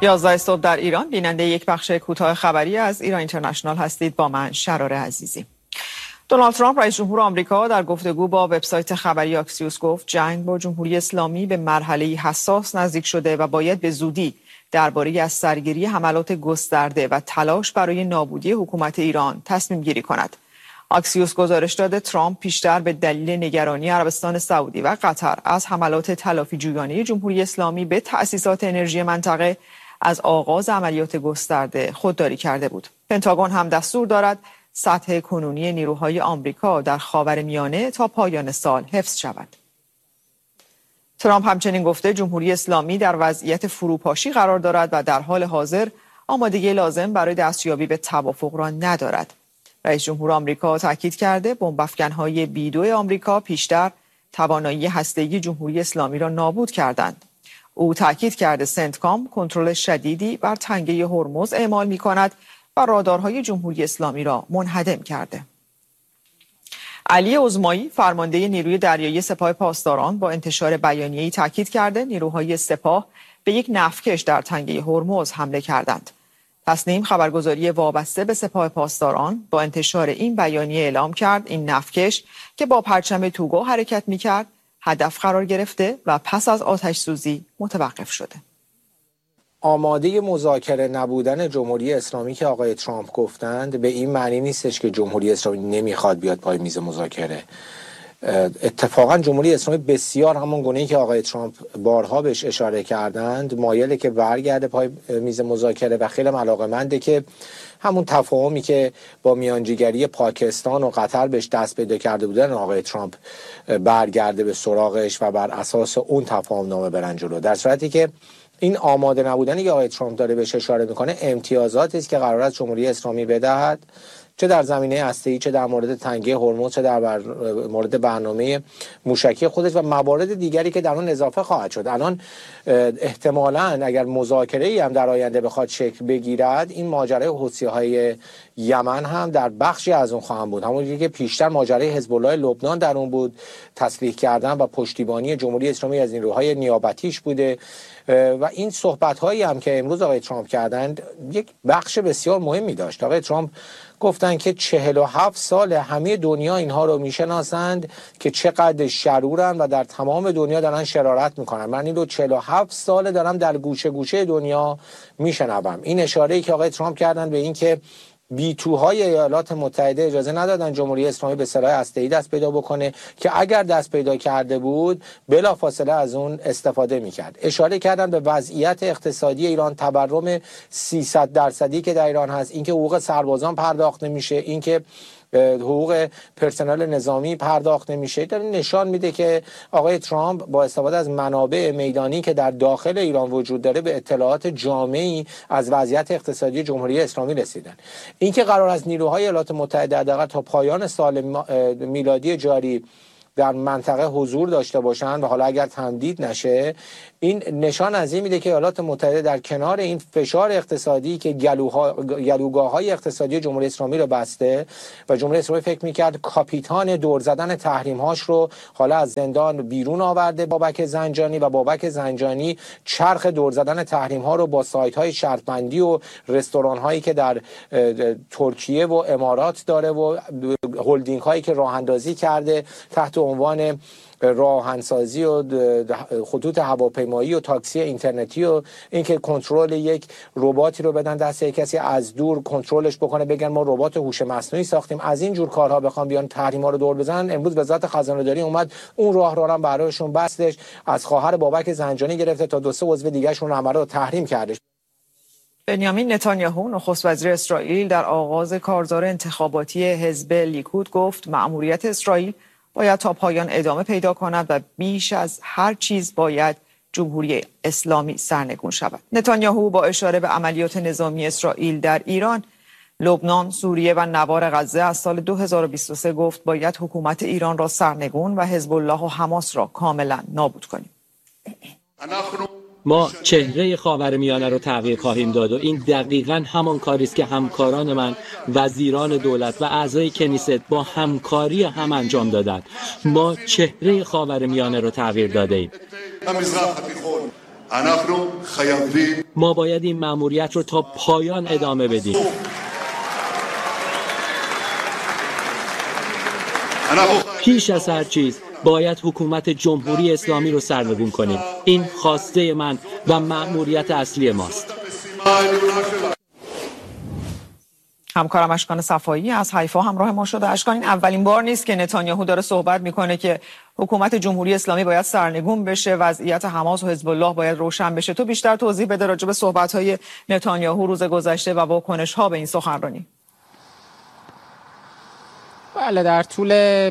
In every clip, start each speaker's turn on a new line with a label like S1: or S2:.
S1: 11 صبح در ایران. بیننده یک بخش کوتاه خبری از ایران اینترنشنال هستید. با من شرار عزیزی. دونالد ترامپ رئیس جمهور آمریکا در گفتگو با وبسایت خبری آکسیوس گفت جنگ با جمهوری اسلامی به مرحله حساس نزدیک شده و باید به زودی درباره از سرگیری حملات گسترده و تلاش برای نابودی حکومت ایران تصمیم گیری کند. آکسیوس گزارش داده ترامپ پیشتر به دلیل نگرانی عربستان سعودی و قطر از حملات تلافی جویانه جمهوری اسلامی به تأسیسات انرژی منطقه از آغاز عملیات گسترده خودداری کرده بود. پنتاگون هم دستور دارد سطح کنونی نیروهای آمریکا در خاورمیانه تا پایان سال حفظ شود. ترامپ همچنین گفته جمهوری اسلامی در وضعیت فروپاشی قرار دارد و در حال حاضر آمادگی لازم برای دستیابی به توافق را ندارد. رئیس جمهور آمریکا تاکید کرده بمب‌افکن‌های B-2 آمریکا پیشتر توانایی هسته‌ای جمهوری اسلامی را نابود کردند. او تاکید کرده سنتکام کنترل شدیدی بر تنگه هرمز اعمال می‌کند و رادارهای جمهوری اسلامی را منهدم کرده. علی عظمایی فرمانده نیروی دریایی سپاه پاسداران با انتشار بیانیه‌ای تاکید کرده نیروهای سپاه به یک نفتکش در تنگه هرمز حمله کردند. تصنیم خبرگزاری وابسته به سپاه پاسداران با انتشار این بیانیه اعلام کرد این نفتکش که با پرچم توگو حرکت می‌کرد هدف قرار گرفته و پس از آتش سوزی متوقف شده.
S2: آماده مذاکره نبودن جمهوری اسلامی که آقای ترامپ گفتند به این معنی نیستش که جمهوری اسلامی نمیخواد بیاد پای میز مذاکره. اتفاقا جمهوری اسلامی بسیار همون گونه‌ای که آقای ترامپ بارها بهش اشاره کردند مایله که برگرده پای میز مذاکره و خیلی علاقه‌منده که همون تفاهمی که با میانجیگری پاکستان و قطر بهش دست پیدا کرده بودن آقای ترامپ برگرده به سراغش و بر اساس اون تفاهم نامه برن جلو. در صورتی که این آماده نبودنی که آقای ترامپ داره بهش اشاره میکنه امتیازاتی است که قرار است جمهوری اسلامی بدهد، چه در زمینه هسته‌ای، چه در مورد تنگه هرمز، چه در مورد برنامه موشکی خودش و موارد دیگری که در اون اضافه خواهد شد. الان احتمالاً اگر مذاکره‌ای هم در آینده بخواد شکل بگیرد این ماجرای حوثی‌های یمن هم در بخشی از اون خواهم بود، همونجوری که پیشتر ماجرای حزب الله لبنان در اون بود، تسلیح کردن و پشتیبانی جمهوری اسلامی از نیروهای نیابتیش بوده و این صحبت‌هایی هم که امروز آقای ترامپ کردند یک بخش بسیار مهمی داشت. آقای ترامپ گفتن که 47 سال همه دنیا اینها رو میشناسند که چقدر شرورن و در تمام دنیا دارن شرارت میکنن. من این رو 47 سال دارم در گوشه گوشه دنیا میشنوم. این اشاره‌ای که آقای ترامپ کردن به این که B-2های ایالات متحده اجازه ندادن جمهوری اسلامی به سلاح هسته‌ای دست پیدا بکنه که اگر دست پیدا کرده بود بلافاصله از اون استفاده میکرد. اشاره کردن به وضعیت اقتصادی ایران، تورم 300% که در ایران هست، اینکه حقوق سربازان پرداخت نمیشه، اینکه حقوق پرسنل نظامی پرداخت نمیشه. داره نشان میده که آقای ترامپ با استفاده از منابع میدانی که در داخل ایران وجود داره به اطلاعات جامعی از وضعیت اقتصادی جمهوری اسلامی رسیدن. اینکه قرار است نیروهای ایالات متحده حداقل تا پایان سال میلادی جاری در منطقه حضور داشته باشند و حالا اگر تمدید نشه این نشان از این میده که ایالات متحده در کنار این فشار اقتصادی که گلوگاه‌های اقتصادی جمهوری اسلامی رو بسته و جمهوری اسلامی فکر میکرد کاپیتان دور زدن تحریم‌هاش رو حالا از زندان بیرون آورده بابک زنجانی و بابک زنجانی چرخ دور زدن تحریم‌ها رو با سایت‌های شرط‌بندی و رستوران‌هایی که در ترکیه و امارات داره و هلدینگ‌هایی که راه‌اندازی کرده تحت عنوان راه‌اندازی و خطوط هواپیمایی و تاکسی اینترنتی و اینکه کنترل یک رباتی رو بدن دست یک کسی از دور کنترلش بکنه، بگن ما ربات هوش مصنوعی ساختیم، از این جور کارها بخوام بیان تحریم‌ها رو دور بزنن. امروز وزارت خزانه‌داری اومد اون راه رو هم برایشون بستش، از خواهر بابک زنجانی گرفته تا 2-3 عضو دیگه‌شون همه رو تحریم کردش.
S1: بنیامین نتانیاهو نخست وزیر اسرائیل در آغاز کارزار انتخاباتی حزب لیکود گفت مأموریت اسرائیل باید تا پایان ادامه پیدا کند و بیش از هر چیز باید جمهوری اسلامی سرنگون شود. نتانیاهو با اشاره به عملیات نظامی اسرائیل در ایران، لبنان، سوریه و نوار غزه از سال 2023 گفت باید حکومت ایران را سرنگون و حزب الله و حماس را کاملا نابود کنیم.
S3: ما چهره خاورمیانه رو تغییر خواهیم داد و این دقیقاً همان کاری است که همکاران من، وزیران دولت و اعضای کنیست با همکاری هم انجام دادند. ما چهره خاورمیانه رو تغییر داده ایم. ما باید این مأموریت رو تا پایان ادامه بدیم. پیش از هر چیز باید حکومت جمهوری اسلامی رو سرنگون کنیم. این خواسته من و مأموریت اصلی ماست.
S1: همکارم اشکان صفایی از حیفا همراه ما شده. اشکان، این اولین بار نیست که نتانیاهو داره صحبت میکنه که حکومت جمهوری اسلامی باید سرنگون بشه، وضعیت حماس و حزب الله باید روشن بشه. تو بیشتر توضیح بده راجع به صحبت‌های نتانیاهو روز گذشته و واکنش‌ها به این سخنرانی.
S4: بله، در طول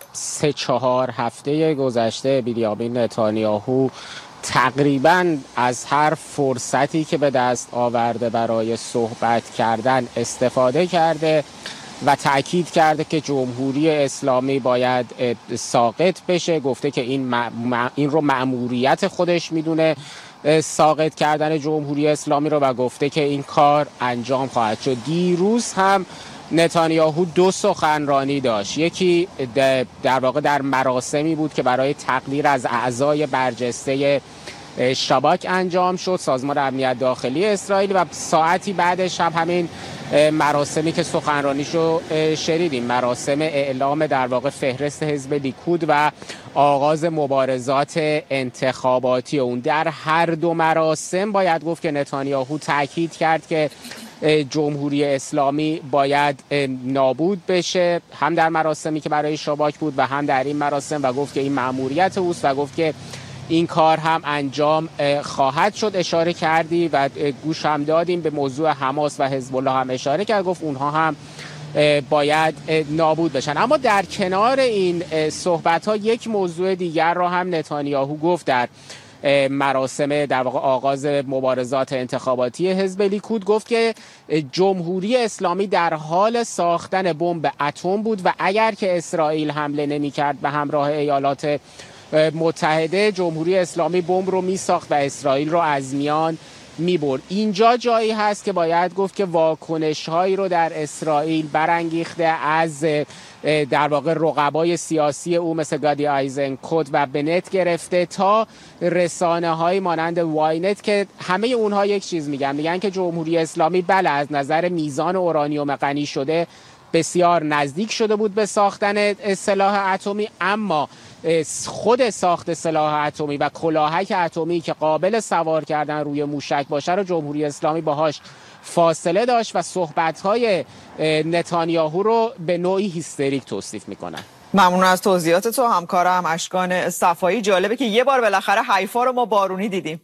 S4: 3-4 هفته گذشته بنیامین نتانیاهو تقریباً از هر فرصتی که به دست آورده برای صحبت کردن استفاده کرده و تأکید کرده که جمهوری اسلامی باید ساقط بشه. گفته که این رو مأموریت خودش میدونه، ساقط کردن جمهوری اسلامی رو، و گفته که این کار انجام خواهد شد. دیروز هم نتانیاهو 2 سخنرانی داشت. یکی در واقع در مراسمی بود که برای تقدیر از اعضای برجسته شباک انجام شد، سازمان امنیت داخلی اسرائیل، و ساعتی بعدش هم همین مراسمی که سخنرانیشو شنیدیم، مراسم اعلام در واقع فهرست حزب لیکود و آغاز مبارزات انتخاباتی اون. در هر 2 مراسم باید گفت که نتانیاهو تاکید کرد که جمهوری اسلامی باید نابود بشه، هم در مراسمی که برای شباک بود و هم در این مراسم، و گفت که این مأموریت اوست و گفت که این کار هم انجام خواهد شد. اشاره کردی و گوش هم دادیم به موضوع حماس و حزب الله هم اشاره کرد، گفت اونها هم باید نابود بشن. اما در کنار این صحبت ها یک موضوع دیگر را هم نتانیاهو گفت در مراسم در واقع آغاز مبارزات انتخاباتی حزب لیکود. گفت که جمهوری اسلامی در حال ساختن بمب اتم بود و اگر که اسرائیل حمله نمی‌کرد به همراه ایالات متحده، جمهوری اسلامی بمب رو میساخت و اسرائیل رو از میان میبرد. اینجا جایی هست که باید گفت که واکنش‌هایی رو در اسرائیل برانگیخته از در واقع رقبای سیاسی او مثل گادی آیزنکوت و بنت گرفته تا رسانه‌های مانند واینت که همه اونها یک چیز میگن که جمهوری اسلامی بله از نظر میزان اورانیوم غنی شده بسیار نزدیک شده بود به ساختن سلاح اتمی، اما خود ساخت سلاح اتمی و کلاهک اتمی که قابل سوار کردن روی موشک باشه رو جمهوری اسلامی باهاش فاصله داشت و صحبت‌های نتانیاهو رو به نوعی هیستریک توصیف میکنن.
S1: ممنون از توضیحات تو همکارم اشکان صفایی. جالبه که یه بار بالاخره حیفا رو ما بارونی دیدیم.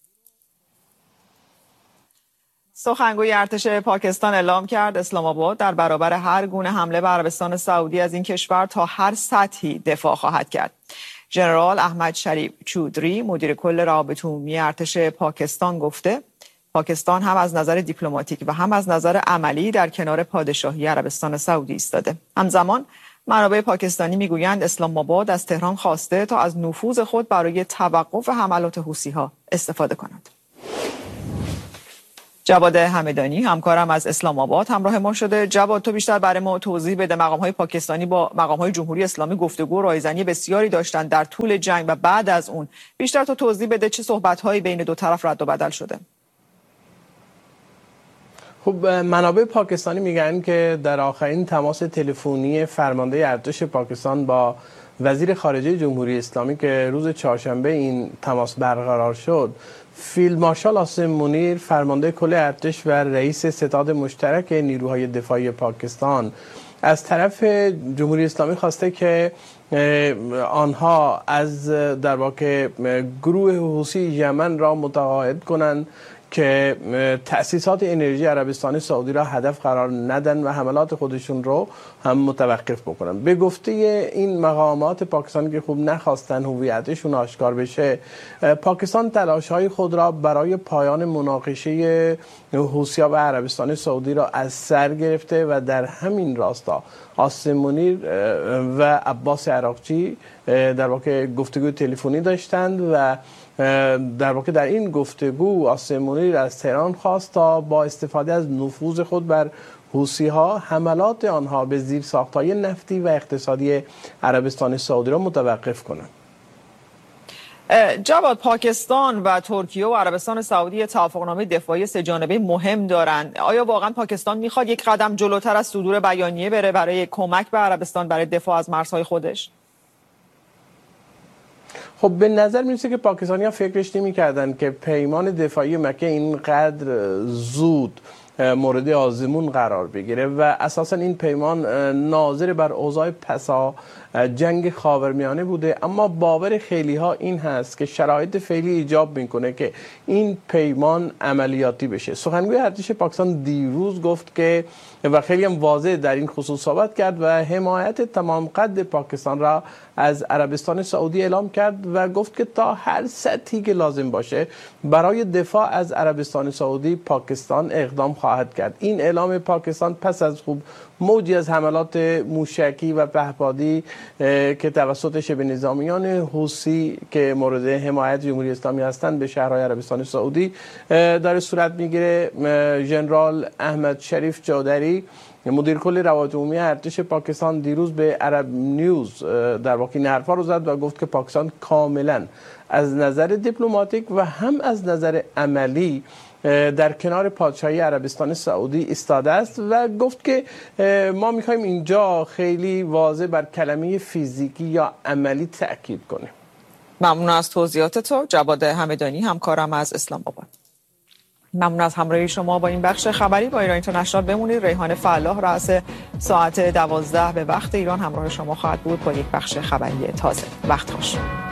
S1: سخنگوی ارتش پاکستان اعلام کرد اسلام آباد در برابر هر گونه حمله به عربستان سعودی از این کشور تا هر سطحی دفاع خواهد کرد. ژنرال احمد شریف چودری مدیر کل روابط عمومی ارتش پاکستان گفته پاکستان هم از نظر دیپلماتیک و هم از نظر عملی در کنار پادشاهی عربستان سعودی ایستاده. همزمان منابع پاکستانی میگویند اسلام آباد از تهران خواسته تا از نفوذ خود برای توقف حملات حوثی‌ها استفاده کند. جواد همدانی همکارم از اسلام آباد همراه ما شده. جواد، تو بیشتر برای ما توضیح بده. مقام‌های پاکستانی با مقام‌های جمهوری اسلامی گفتگو و رایزنی بسیاری داشتن در طول جنگ و بعد از اون. بیشتر تو توضیح بده چه صحبت‌هایی بین دو طرف رد و بدل شده.
S5: خب منابع پاکستانی میگن که در آخرین تماس تلفنی فرمانده ارتش پاکستان با وزیر خارجه جمهوری اسلامی که روز چهارشنبه این تماس برقرار شد، فیلد مارشال عاصم منیر فرمانده کل ارتش و رئیس ستاد مشترک نیروهای دفاعی پاکستان از طرف جمهوری اسلامی خواسته که آنها از در واقع گروه حوثی یمن را متقاعد کنند که تأسیسات انرژی عربستان سعودی را هدف قرار ندن و حملات خودشون رو هم متوقف بکنن. به گفته این مقامات پاکستانی که خوب نخواستن هویتشون آشکار بشه، پاکستان تلاش‌های خود را برای پایان مناقشه حوثی‌ها و عربستان سعودی را از سر گرفته و در همین راستا عاصم منیر و عباس عراقچی در واقع گفتگو تلفنی داشتند و در واقع در این گفتگو عاصم منیر از تهران خواست تا با استفاده از نفوذ خود بر حوثی‌ها حملات آنها به زیرساخت‌های نفتی و اقتصادی عربستان سعودی را متوقف کنند.
S1: جواد، پاکستان و ترکیه و عربستان سعودی توافقنامه دفاعی سه‌جانبه مهم دارند. آیا واقعا پاکستان میخواد یک قدم جلوتر از صدور بیانیه بره برای کمک به عربستان برای دفاع از مرزهای خودش؟
S5: خب به نظر میرسه که پاکستانی‌ها فکرش نمی‌کردن که پیمان دفاعی مکه اینقدر زود مورد آزمون قرار بگیره و اساسا این پیمان ناظر بر اوضاع پسا جنگ خاورمیانه بوده، اما باور خیلی ها این هست که شرایط فعلی ایجاب میکنه که این پیمان عملیاتی بشه. سخنگوی ارتش پاکستان دیروز گفت که و خیلی هم واضح در این خصوص صحبت کرد و حمایت تمام قد پاکستان را از عربستان سعودی اعلام کرد و گفت که تا هر سطحی که لازم باشه برای دفاع از عربستان سعودی پاکستان اقدام خواهد کرد. این اعلام پاکستان پس از موجی از حملات موشکی و پهپادی که توسط شبه نظامیان حوثی که مورد حمایت جمهوری اسلامی هستند به شهرهای عربستان سعودی داره صورت میگیره. ژنرال احمد شریف چودری مدیر کل روابط عمومی ارتش پاکستان دیروز به عرب نیوز در واقع این حرفا رو زد و گفت که پاکستان کاملا از نظر دیپلماتیک و هم از نظر عملی در کنار پادشاهی عربستان سعودی ایستاده است و گفت که ما میخوایم اینجا خیلی واضح بر کلمه فیزیکی یا عملی تأکید کنیم.
S1: ممنون از توضیحات تو جواد همدانی، همکارم از اسلام آباد. ممنون از همراهی شما با این بخش خبری با ایران اینترنشنال. بمونید. ریحان فلاح رأس ساعت 12 به وقت ایران همراه شما خواهد بود با یک بخش خبری تازه. وقت خوش.